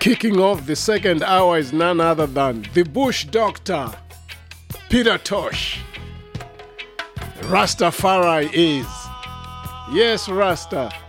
Kicking off the second hour is none other than the Bush Doctor, Peter Tosh. Rastafari is. Yes, Rasta.